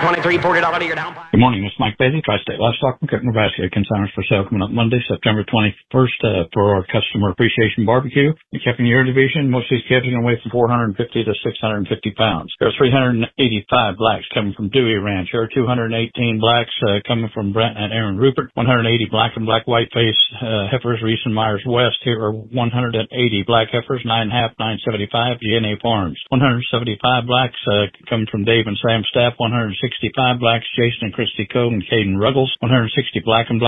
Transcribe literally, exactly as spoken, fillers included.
twenty-three, forty dollars to your down. Good morning, it's Mike Bailey, Tri-State Livestock, McCurtain, Nebraska. Consignments for sale coming up Monday, September twenty-first, uh, for our customer appreciation barbecue. The calf and year division, most of these calves are going to weigh from four hundred fifty to six hundred fifty pounds. There are three hundred eighty-five blacks coming from Dewey Ranch. There are two hundred eighteen blacks, uh, coming from Brent and Aaron Rupert. one hundred eighty black and black white face, uh, heifers, Reese and Myers West. Here are one hundred eighty black heifers, nine and a half, nine seventy-five, G N A Farms. one hundred seventy-five blacks, uh, coming from Dave and Sam Staff. one hundred sixty-five blacks, Jason and Christy Cole and Caden Ruggles. one hundred sixty black and black